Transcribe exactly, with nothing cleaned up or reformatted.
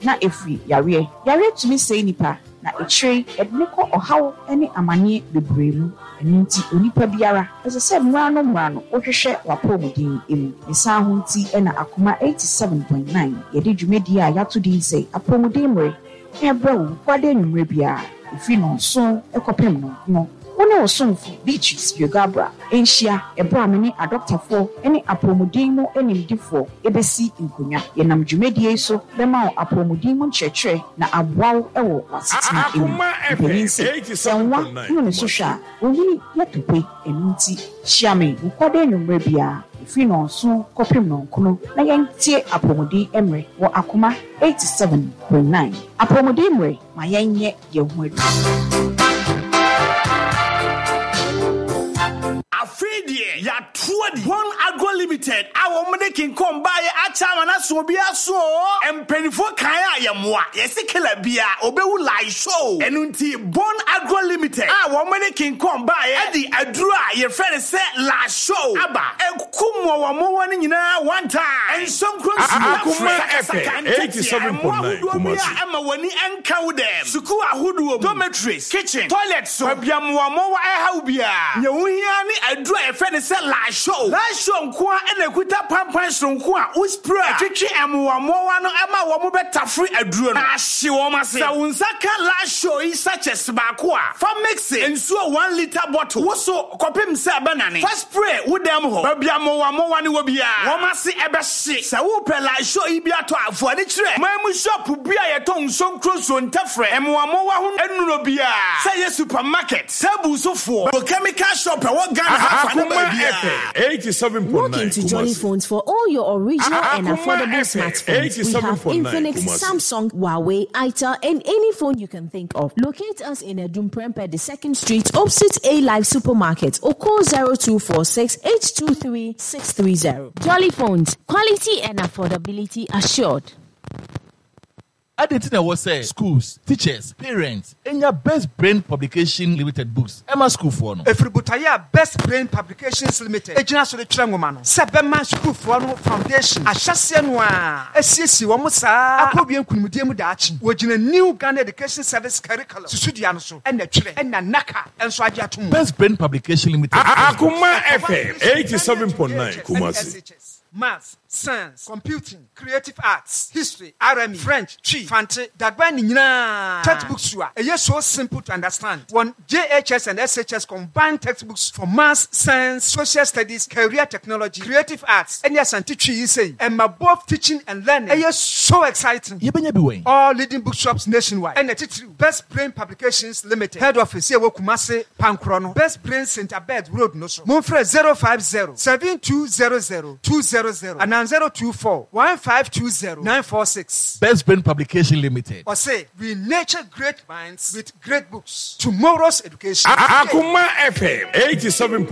na efri yare yare tumi sei nipa na echire edneko ohaw ene amane bebremu enti onipa biara ese se mmra no mmra no ohwehwe wapomodin emu nisa ho nti ena akoma eighty-seven point nine yede dwumedi a yato din sei apomodin mre ebrewu kwade nwumre bia efi no so ekopem no no wone osonfu beaches biogabra enhia ebra me ne adoctorfo ene apomodin mo enimdifo ebesi nkonya yenam dwumedi so bema apomodin mo nkyerkyere na aboaw ewo wasetina emu eighty-seven point nine no so hwa ohuni yatope enunti hiame kwade nwumre bia efi no so kopem no nkono na yentie apomodin emre wo akoma eighty-seven point nine apomodin mre ma yenye yehu adu Afidie ya tuadi One Agro Limited awo mde kin kom baye achama na so bia so empenifo kan a yemwa yesikela bia obewu live show enunti One Agro Limited awo mde kin kom baye adi aduru a ye frere se la show aba ekumo wo mo woni nyina one time ensonkron Akuma eighty-seven point nine Kumasi ama woni enkaw dem suku ahuduo dormitories kitchen toilet so abiamwo mo wa ehaw bia nyewuhia ni aduru e fe ne se la show la show nko a na kuta pampan sonko a uspray atwetwe emwo wa no ema wo mo betafre aduru no ahye wo mase sa unsaka la show yi such as baako a fa mix ensuo one liter bottle wo so kopem se abanane fa spray wo dem ho babiamo wa mo wa ne wo bia wo mase ebe hye sa wo pe la show yi bia to afo ani kire mamu shop bia ye ton sonkro so ntafre emwo mo wa ho enuro bia say ye supermarket sabu so fo chemical shop e wo Ghana eighty-seven point nine Walk into Jolly Phones for all your original and affordable smartphones. We have Infinix, Samsung, Huawei, Itel, and any phone you can think of. Locate us in Edumprempe, the second street, opposite A Live Supermarket, or call zero two four six, eight two three, six three zero. Jolly Phones, quality and affordability assured. Adentina was say schools, teachers, parents, and your Best Brain Publication Limited books. Emma School for no. Efributaya Best Brain Publications Limited. Ejina so the trangomano. Sebema School for no foundation. Ashase noa. Esiesi wo musa. Akobie nkunimudie mu daachi. Wojina new Ghana Education Service curriculum. Susudia no so. Ena twere. Ena naka. Enso age atum. Best Brain Publication Limited. Akuma F M eighty-seven point nine Kumasi. Maths, science, computing, creative arts, history, R M E, French, Chi, Fante, Dagbani Nina. Textbooks you are. It's so simple to understand. One J H S and S H S combined textbooks for maths, science, social studies, career technology, creative arts. And yes, and teaching you say, and my both teaching and learning. It's so exciting. All leading bookshops nationwide. And the teacher, Best Brain Publications Limited. Head office here, Kumasi, Pankrono. Best Brain Center Bed Road, no so. Monfre zero five zero, seven two zero zero, two zero zero and then zero two four, one five two zero, nine four six. Best Brain Publication Limited. Or say, we nurture great minds with great books. Tomorrow's education. Akuma F M eighty-seven.